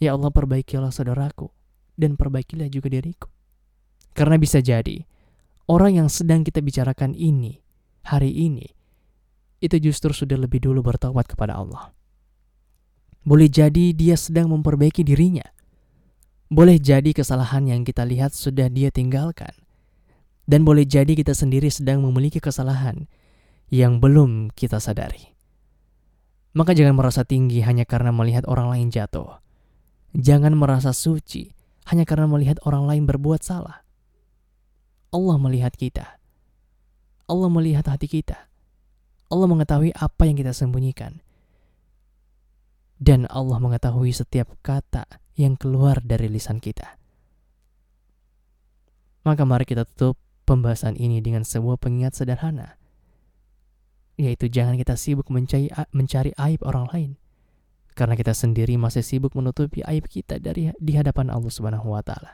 Ya Allah, perbaikilah saudaraku dan perbaikilah juga diriku. Karena bisa jadi orang yang sedang kita bicarakan ini, hari ini, itu justru sudah lebih dulu bertaubat kepada Allah. Boleh jadi dia sedang memperbaiki dirinya. Boleh jadi kesalahan yang kita lihat sudah dia tinggalkan. Dan boleh jadi kita sendiri sedang memiliki kesalahan yang belum kita sadari. Maka jangan merasa tinggi hanya karena melihat orang lain jatuh. Jangan merasa suci hanya karena melihat orang lain berbuat salah. Allah melihat kita. Allah melihat hati kita. Allah mengetahui apa yang kita sembunyikan. Dan Allah mengetahui setiap kata yang keluar dari lisan kita. Maka mari kita tutup pembahasan ini dengan sebuah pengingat sederhana, yaitu jangan kita sibuk mencari aib orang lain, karena kita sendiri masih sibuk menutupi aib kita di hadapan Allah Subhanahu wa Ta'ala.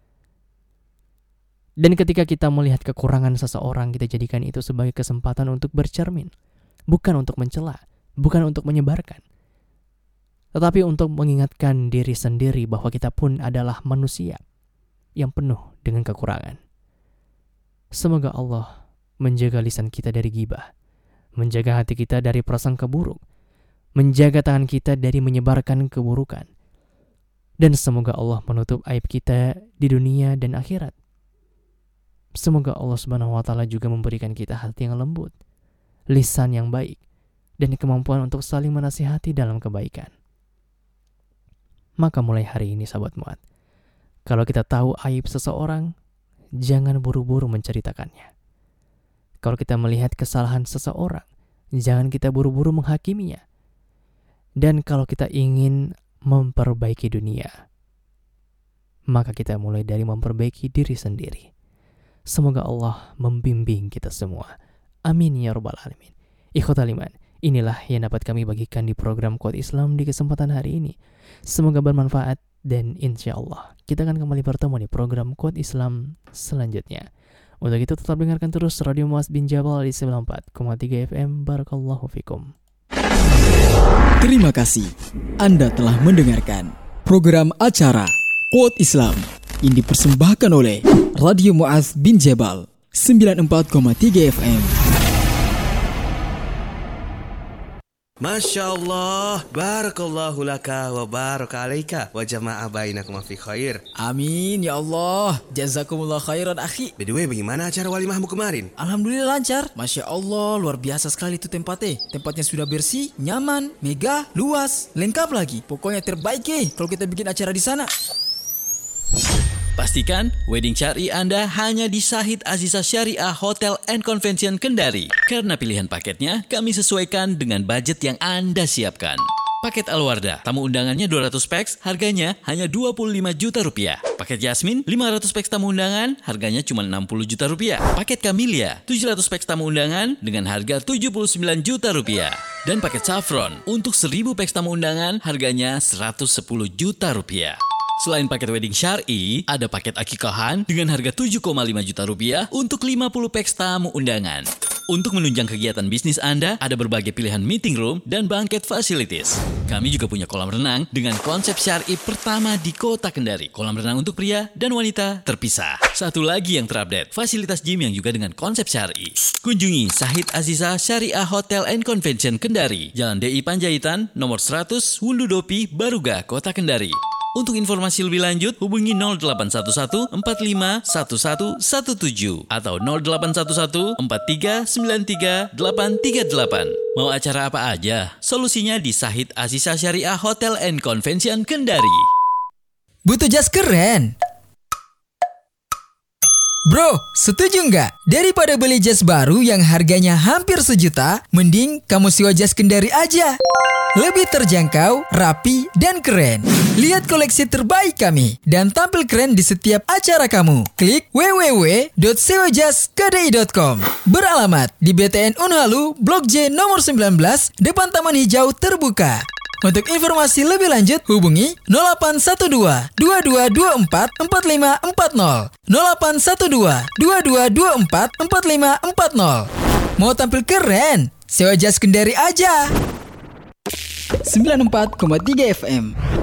Dan ketika kita melihat kekurangan seseorang, kita jadikan itu sebagai kesempatan untuk bercermin, bukan untuk mencela, bukan untuk menyebarkan, tetapi untuk mengingatkan diri sendiri bahwa kita pun adalah manusia yang penuh dengan kekurangan. Semoga Allah menjaga lisan kita dari ghibah, menjaga hati kita dari prasangka buruk, menjaga tangan kita dari menyebarkan keburukan. Dan semoga Allah menutup aib kita di dunia dan akhirat. Semoga Allah Subhanahu wa Ta'ala juga memberikan kita hati yang lembut, lisan yang baik, dan kemampuan untuk saling menasihati dalam kebaikan. Maka mulai hari ini sahabat Mu'ad, kalau kita tahu aib seseorang, jangan buru-buru menceritakannya. Kalau kita melihat kesalahan seseorang, jangan kita buru-buru menghakiminya. Dan kalau kita ingin memperbaiki dunia, maka kita mulai dari memperbaiki diri sendiri. Semoga Allah membimbing kita semua. Amin ya rabbal alamin. Ikhwatal iman, inilah yang dapat kami bagikan di program Quote Islam di kesempatan hari ini. Semoga bermanfaat dan insya Allah kita akan kembali bertemu di program Quote Islam selanjutnya. Untuk itu tetap dengarkan terus Radio Mu'adz bin Jabal di 94,3 FM. Barakallahu fikum. Terima kasih Anda telah mendengarkan program acara Quote Islam yang dipersembahkan oleh Radio Mu'adz bin Jabal 94,3 FM. Masya Allah, barakallahu laka wa baraka alaika wa jama'a bainakum fi khair. Amin ya Allah, jazakumullah khairan akhi. By the way, bagaimana acara walimahmu kemarin? Alhamdulillah lancar. Masya Allah, luar biasa sekali itu tempatnya. Tempatnya sudah bersih, nyaman, megah, luas, lengkap lagi. Pokoknya terbaik kalau kita bikin acara di sana. Pastikan wedding syari Anda hanya di Syahid Azizah Syariah Hotel and Convention Kendari. Karena pilihan paketnya kami sesuaikan dengan budget yang Anda siapkan. Paket Alwarda, tamu undangannya 200 peks, harganya hanya 25 juta rupiah. Paket Yasmin, 500 peks tamu undangan, harganya cuma 60 juta rupiah. Paket Camellia, 700 peks tamu undangan dengan harga 79 juta rupiah. Dan paket Saffron, untuk 1000 peks tamu undangan, harganya 110 juta rupiah. Selain paket wedding syar'i, ada paket akikahan dengan harga 7,5 juta rupiah untuk 50 peks tamu undangan. Untuk menunjang kegiatan bisnis Anda, ada berbagai pilihan meeting room dan banquet facilities. Kami juga punya kolam renang dengan konsep syar'i pertama di Kota Kendari. Kolam renang untuk pria dan wanita terpisah. Satu lagi yang terupdate, fasilitas gym yang juga dengan konsep syar'i. Kunjungi Syahid Azizah Syariah Hotel and Convention Kendari, Jalan DI Panjaitan, nomor 100, Wundudopi, Baruga, Kota Kendari. Untuk informasi lebih lanjut, hubungi 0811 45 1117 atau 0811 43 93 838. Mau acara apa aja? Solusinya di Syahid Azizah Syariah Hotel and Convention Kendari. Butuh jas keren? Bro, setuju nggak? Daripada beli jas baru yang harganya hampir sejuta, mending kamu sewa jas Kendari aja. Lebih terjangkau, rapi, dan keren. Lihat koleksi terbaik kami dan tampil keren di setiap acara kamu. Klik www.sewajasKDI.com. Beralamat di BTN Unhalu, Blok J nomor 19, depan Taman Hijau Terbuka. Untuk informasi lebih lanjut, hubungi 0812 2224 4540. 0812 2224 4540. Mau tampil keren? Sewa jas Kendari aja. 94,3 FM.